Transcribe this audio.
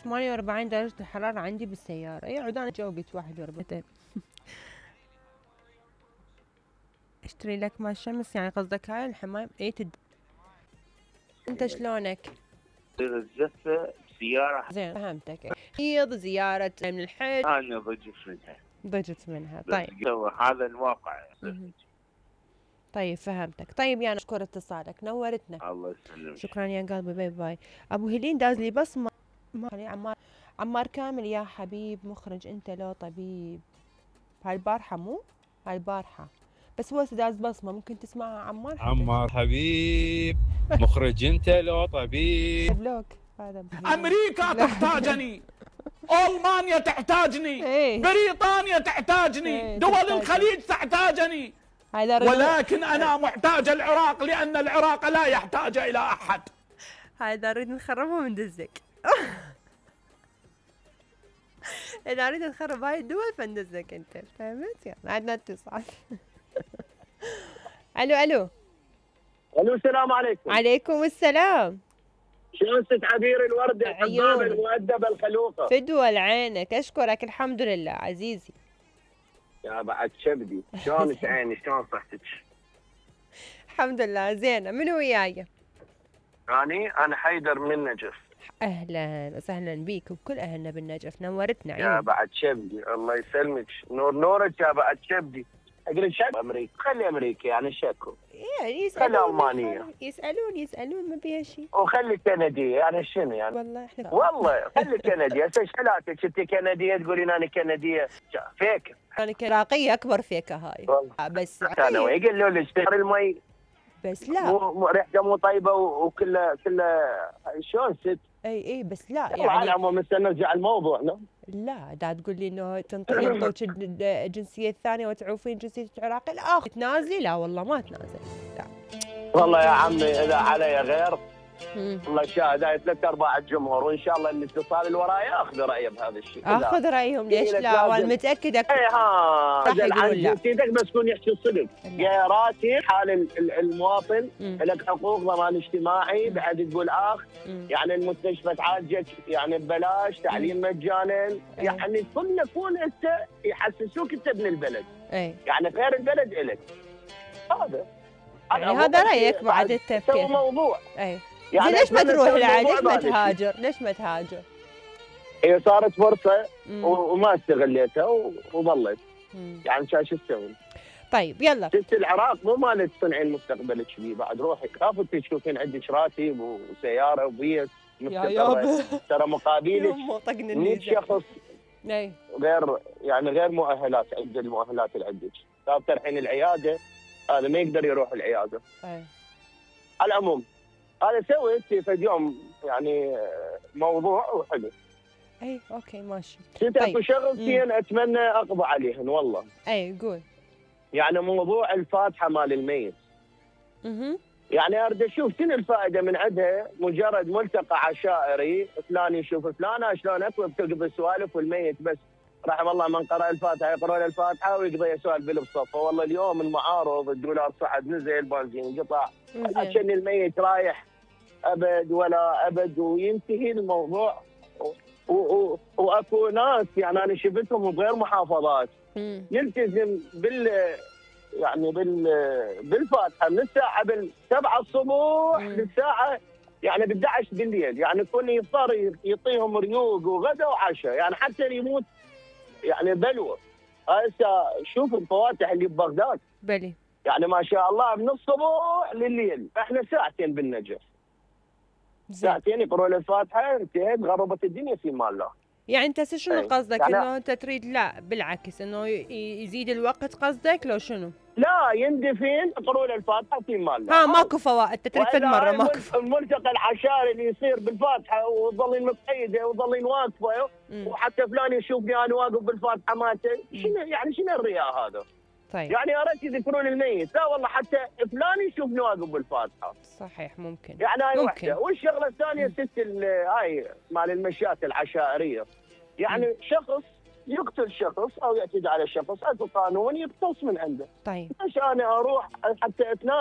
48 درجة الحرارة عندي بالسيارة. يقعد أنا جوقت 41. اشتري لك مال شمس، يعني قصدك هاي الحماية؟ انت شلونك؟ الزفة بسيارة. زين فهمتك. خيض زيارة من الحج. أنا ضجت منها. طيب هذا الواقع. طيب فهمتك. طيب يعني اشكر اتصالك، نورتنا. الله يسلمك. شكرا يا قلبي، باي باي. ابو هيلين داز لي بصمة. عمار كامل يا حبيب مخرج انت لو طبيب. هالبارحة مو هالبارحة، بس هو داز بصمة، ممكن تسمعها عمار. عمار حبيب مخرج انت لو طبيب. بلوك هذا امريكا تحتاجني، المانيا تحتاجني، بريطانيا تحتاجني، دول الخليج تحتاجني، ولكن انا محتاج العراق لان العراق لا يحتاج الى احد. هذا نريد نخربه من دزك. اذا اريد نخرب هاي الدول فندزك انت، فهمت؟ يعني عندنا اتصال. الو السلام عليكم. عليكم السلام. شلون ست عبير الوردة الحبابة المؤدبة الخلوقة؟ فدوى لعينك، اشكرك الحمد لله عزيزي. يا بعد شبدي، شلونك عيني؟ شلون صحتك؟ الحمد لله زينة. منو وياي؟ أنا حيدر من نجف. اهلا وسهلا بيك وبكل اهلنا بالنجف، نورتنا يا بعد شبدي، الله يسلمك، نورك يا بعد شبدي. اقول شك امريكا، خلي امريكا يعني شكو. يعني خلي المانيه، يسالون ما بيها شيء. وخلي كنديه، يعني شنو يعني؟ والله خلي كنديه، هسه شلاتك انت كنديه تقولين انا كنديه؟ فيك. انا عراقيه اكبر فيكه هاي. بس كانوا يقولوا لي اشتري المي، بس لا ريحته مو طيبه وكله شلون ست؟ اي بس لا يعني على العموم هسه نرجع الموضوع. لا دا تقول لي انه ينطوك الجنسيه الثانيه وتعوفين جنسيه العراقي الاخر تنازلي؟ لا والله ما تنازل. لا والله يا عمي اذا علي غير الله شاهد، هاي 3/4 الجمهور، وان شاء الله الاتصال اللي وراي اخذ رايه بهذا الشيء. اخذ رايهم ليش لا؟ وانا متاكده اي عن جنسيتك بس كون يحكي الصدق. يا راتب حال المواطن لك حقوق ضمان اجتماعي، بعد تقول يعني المستشفى تعالجك يعني ببلاش، تعليم مجانا، يعني كون انت يحسسوك انت ابن البلد. يعني غير البلد الك. هذا رايك بعد التفكير. موضوع يعني ليش ما تروح ليش ما تهاجر؟ ليش ما تهاجر؟ هي صارت فرصه وما استغليتها وظلت. يعني شو تسوي؟ طيب يلا ست العراق مو مالت تصنعين مستقبلك فيه، بعد روحي خافوا تشوفين عندك راتب وسياره وبيت مستقره، ترى مقابلك 100 شخص غير مؤهلات عند المؤهلات اللي عندك. صار الحين العياده هذا ما يقدر يروح العياده. على العموم هذا سويت في يوم يعني موضوع وحلو. اوكي ماشي. اكو شغلتين اتمنى اقضي عليهن والله. قول. يعني موضوع الفاتحه مال الميت. يعني اريد اشوف شنو الفائده من عندها، مجرد ملتقى عشائري، فلان يشوف فلانه شلون اكو بتقضي سوالف والميت بس رحم الله من قرأ الفاتحه يقرأ الفاتحه ويقضي يسولف بالبصفه. والله اليوم المعارض الدولار صعد نزل، بنزين قطع، عشان الميت رايح ابد ولا ابد وينتهي الموضوع. واكو ناس يعني انا شفتهم بغير محافظات يلتزم بالفاتحه من الساعه 7 الصبح للساعه يعني 11 بالليل، يعني يكون يضطر يعطيهم ريوق وغدا وعشاء، يعني حتى يموت يعني بلوى. هسه شوف الفواتح اللي ببغداد بلي يعني ما شاء الله من الصبح لليل، احنا ساعتين بالنجف. ساعتين يقرون الفاتحه انتهت، غربت الدنيا في مال الله. يعني انت شنو قصدك؟ يعني انه انت تريد لا بالعكس انه يزيد الوقت قصدك لو شنو؟ لا يندفن يقرون الفاتحه في مال الله. ماكو فوائد تترك مره ماكو. الملتقى العشائري اللي يصير بالفاتحه وتظلين مقيده وتظلين واقفه وحتى فلان يشوفني انا واقف بالفاتحه مالته، شنو الرياء هذا؟ طيب يعني أردت يذكرون الميت، لا والله حتى فلان يشوفني واقف بالفاتحه. صحيح ممكن. يعني هاي وحده، والشغله الثانيه ست هاي مال المشيات العشائريه. يعني شخص يقتل شخص او يعتدي على شخص، اكو قانون يقتص من عنده. طيب ليش انا اروح حتى اتنازل